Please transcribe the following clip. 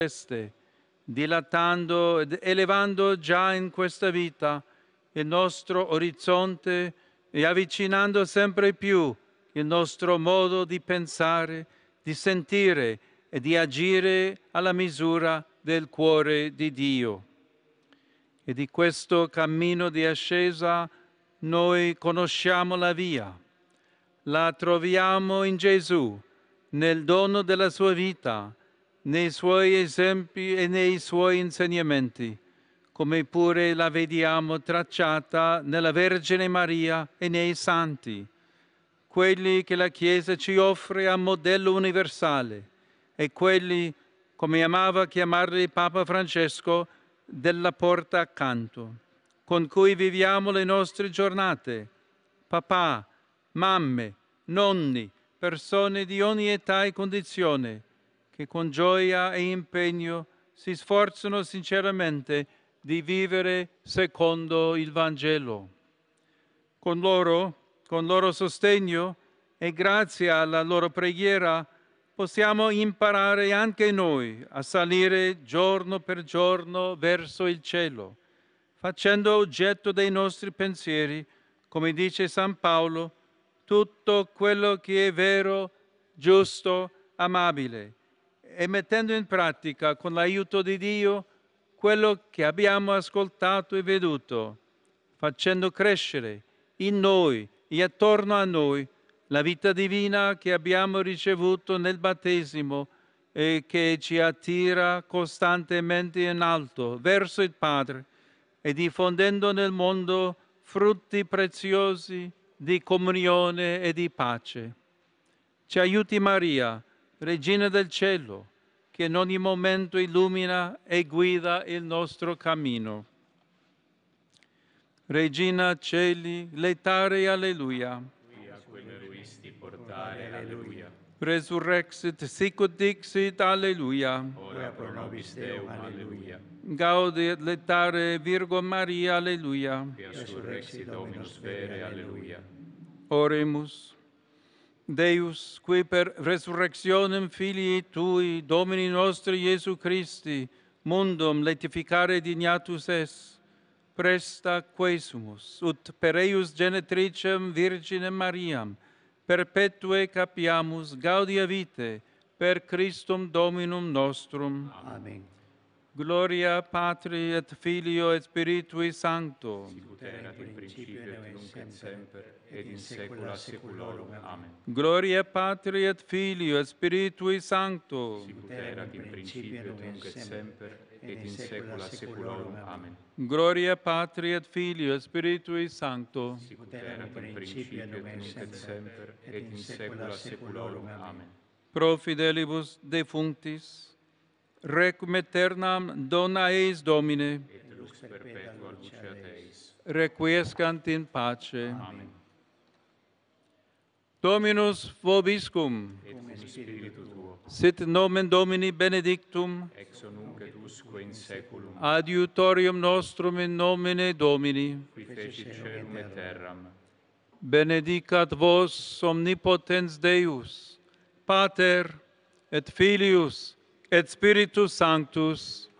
celeste, dilatando ed elevando già in questa vita il nostro orizzonte e avvicinando sempre più il nostro modo di pensare, di sentire e di agire alla misura del cuore di Dio. E di questo cammino di ascesa noi conosciamo la via. La troviamo in Gesù, nel dono della sua vita, nei suoi esempi e nei suoi insegnamenti, come pure la vediamo tracciata nella Vergine Maria e nei santi, quelli che la Chiesa ci offre a modello universale e quelli, come amava chiamarli Papa Francesco, della porta accanto, con cui viviamo le nostre giornate. Papà, mamme, nonni, persone di ogni età e condizione, che con gioia e impegno si sforzano sinceramente di vivere secondo il Vangelo. Con loro sostegno e grazie alla loro preghiera possiamo imparare anche noi a salire giorno per giorno verso il cielo, facendo oggetto dei nostri pensieri, come dice San Paolo, tutto quello che è vero, giusto, amabile, e mettendo in pratica con l'aiuto di Dio quello che abbiamo ascoltato e veduto, facendo crescere in noi e attorno a noi la vita divina che abbiamo ricevuto nel battesimo e che ci attira costantemente in alto verso il Padre e diffondendo nel mondo frutti preziosi di comunione e di pace. Ci aiuti Maria, Regina del Cielo, che in ogni momento illumina e guida il nostro cammino. Regina Celi, letare, alleluia. Qui a quelle ruisti portare, alleluia. Resurrexit sicut dixit, alleluia. Ora pro nobis Deum, alleluia. Gaudet letare Virgo Maria, alleluia. Resurrexit Dominus vere, alleluia. Oremus. Deus, qui per resurrectionem Filii Tui, Domini nostri Iesu Christi, mundum letificare dignatus es, presta quesumus, ut per eius genetricem Virginem Mariam, perpetue capiamus gaudia vitae, per Christum Dominum nostrum. Amen. Gloria Patri et Filio et Spiritui Sancto. Sicut erat in principio et nunc et semper, et in saecula saeculorum. Amen. Gloria Patri et Filio et Spiritui Sancto. Sicut erat in principio et nunc et semper, et in saecula saeculorum. Amen. Gloria Patri et Filio et Spiritui Sancto. Sicut erat in principio et nunc et semper, et in saecula saeculorum. Amen. Pro fidelibus defunctis, requiem aeternam dona eis Domine, Et lux perpetua luceat eis. requiescant in pace. Amen. Dominus vobiscum, Et cum spiritu tuo, sit nomen Domini benedictum, ex nunc et usque in saeculum, adiutorium nostrum in nomine Domini. qui fecit caelum et terram. Benedicat vos omnipotens Deus, Pater et Filius et Spiritus Sanctus.